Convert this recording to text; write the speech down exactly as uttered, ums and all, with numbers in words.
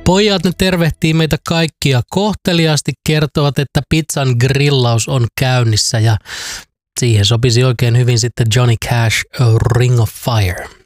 Pojat ne tervehtii meitä kaikkia kohteliaasti, kertovat, että pizzan grillaus on käynnissä ja siihen sopisi oikein hyvin sitten Johnny Cash, Ring of Fire.